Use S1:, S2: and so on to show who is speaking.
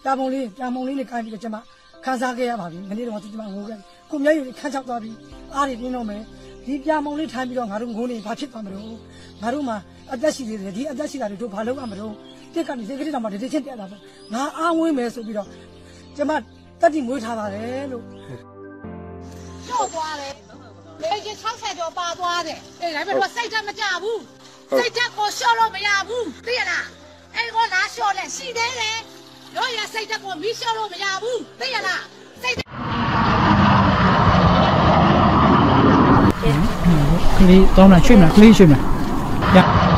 S1: ပြာမုံလေးနဲ့ကိုင်းပြီးတော့ကျမခန်းစားခဲ့ရပါပြီမနေ့တော့ကျမငိုခဲ့ကိုမျက်ရည်ခန်းချောက်သွားပြီးအားတွေပြင်းတော့မယ်ဒီပြာမုံလေးထိုင်းပြီးတော့ငါတို့ငိုနေဘာဖြစ်သွားမလို့ငါတို့မှာအသက်ရှိသေးတယ်ဒီအသက်ရှိတာတွေတို့ဘာလုပ်ရမလို့တက်ကနေစိတ်ကလေးတောင်မှတတိချင်းတက်လာပေါ့ငါအားဝင်းမယ်ဆိုပြီးတော့ကျမတက်တိမွေးထားပါတယ်လို့
S2: ကျော်သွားတယ်လေကြီး60ကျော်ပါသွားတယ်အေးဒါပေမဲ့စိတ်ဓာတ်မကြဘူးစိတ်ဓာတ်ကိုလျှော့လို့မရဘူးသိရလားအဲ့ကိုလာလျှော့လဲရှိသေးတယ်တို့ရစိတ်ဓာတ်ကိုမီးလျှော့လို့မရဘူးသိရလားစိတ်
S3: ကလေးတောင်းတာရွှေ့မလားကလေးရွှေ့မလား